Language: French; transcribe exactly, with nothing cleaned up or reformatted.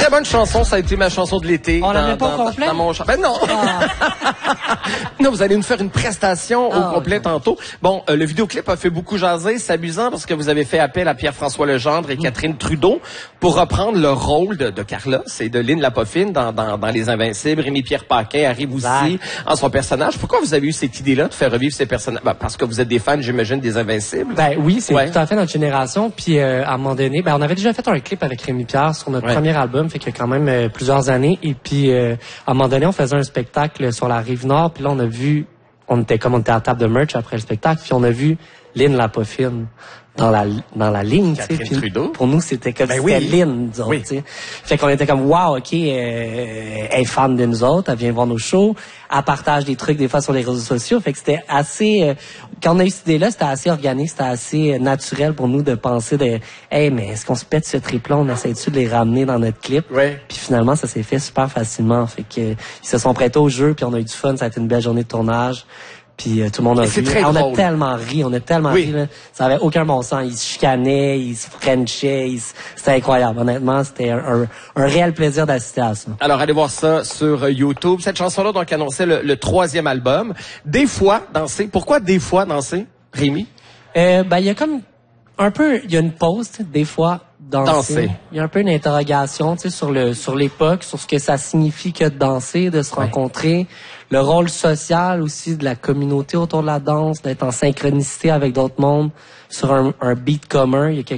Très bonne chanson, ça a été ma chanson de l'été. On dans, l'avait pas dans, au complet? Dans mon... Ben non! Ah. Non, vous allez nous faire une prestation ah, au complet okay. tantôt. Bon, euh, le vidéoclip a fait beaucoup jaser. C'est amusant parce que vous avez fait appel à Pierre-François Legendre et mmh. Catherine Trudeau pour reprendre le rôle de, de Carlos et de Lynn Lapoffine dans, dans, dans Les Invincibles. Rémi-Pierre Paquin arrive aussi exact. en son personnage. Pourquoi vous avez eu cette idée-là de faire revivre ces personnages? Ben, parce que vous êtes des fans, j'imagine, des Invincibles. Ben oui, c'est ouais. tout à fait notre génération. Puis euh, à un moment donné, ben on avait déjà fait un clip avec Rémi-Pierre sur notre ouais. premier album, fait qu'il y a quand même euh, plusieurs années. Et puis euh, à un moment donné, on faisait un spectacle sur la Rive-Nord. Puis là, on a vu, on était comme on était à la table de merch après le spectacle. Puis on a vu Lynn Lapoffine dans la dans la ligne, tu sais. Puis pour nous, c'était comme ben c'était oui. Lynn, disons, oui. tu sais. Fait qu'on était comme wow, ok, euh, elle est fan de nous autres, elle vient voir nos shows, elle partage des trucs des fois sur les réseaux sociaux. Fait que c'était assez, euh, quand on a eu cette idée-là, c'était assez organique, c'était assez euh, naturel pour nous de penser de, hey, mais est-ce qu'on se pète ce trip-là, on essaie-tu de les ramener dans notre clip? Ouais. Puis finalement, ça s'est fait super facilement. Fait que euh, ils se sont prêtés au jeu, puis on a eu du fun, ça a été une belle journée de tournage. Puis euh, tout le monde a ri. Très on drôle. a tellement ri, on a tellement oui. ri. Là. Ça avait aucun bon sens. Ils se chicanaient, ils se frenchaient. Ils se... C'était incroyable. Honnêtement, c'était un, un, un réel plaisir d'assister à ça. Alors, allez voir ça sur YouTube. Cette chanson-là, donc, annonçait le, le troisième album. Des fois, danser. Pourquoi des fois danser, Rémi? Euh, ben, il y a comme un peu, il y a une pause, des fois, danser. danser. Il y a un peu une interrogation, tu sais, sur le, sur l'époque, sur ce que ça signifie que de danser, de se ouais. rencontrer. Le rôle social aussi de la communauté autour de la danse, d'être en synchronicité avec d'autres mondes sur un, un beat commun. Il y a quelque